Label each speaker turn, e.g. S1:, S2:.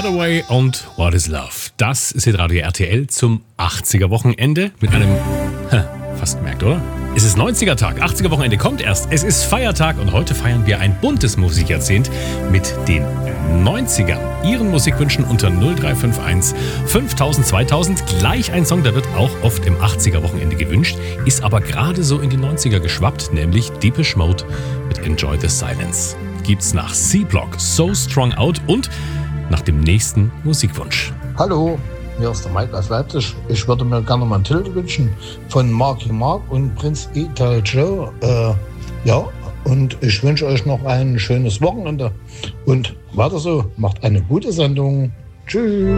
S1: Getaway und What is Love. Das ist hier Radio RTL zum 80er-Wochenende mit einem, fast gemerkt, oder? Es ist 90er-Tag, 80er-Wochenende kommt erst. Es ist Feiertag und heute feiern wir ein buntes Musikjahrzehnt mit den 90ern. Ihren Musikwünschen unter 0351 5000 2000. Gleich ein Song, der wird auch oft im 80er-Wochenende gewünscht, ist aber gerade so in die 90er geschwappt, nämlich Depeche Mode mit Enjoy the Silence. Gibt's nach C-Block So Strong Out und nach dem nächsten Musikwunsch.
S2: Hallo, hier ist der Mike aus Leipzig. Ich würde mir gerne mal einen Titel wünschen von Marky Mark und Prince Ital Joe. Und ich wünsche euch noch ein schönes Wochenende. Und weiter so, macht eine gute Sendung. Tschüss.